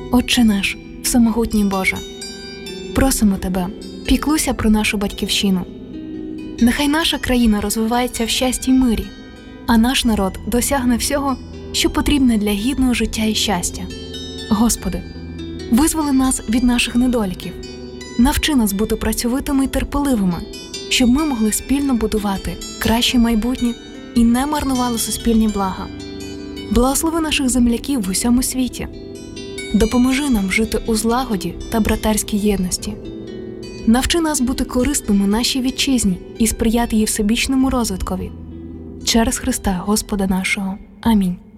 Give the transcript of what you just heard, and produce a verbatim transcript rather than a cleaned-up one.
Отче наш, всемогутній Боже, просимо Тебе, піклуйся про нашу батьківщину. Нехай наша країна розвивається в щасті й мирі, а наш народ досягне всього, що потрібне для гідного життя і щастя. Господи, визволи нас від наших недоліків, навчи нас бути працьовитими й терпеливими, щоб ми могли спільно будувати краще майбутнє і не марнували суспільні блага. Благослови наших земляків в усьому світі. Допоможи нам жити у злагоді та братерській єдності. Навчи нас бути корисними нашій вітчизні і сприяти її всебічному розвиткові. Через Христа Господа нашого. Амінь.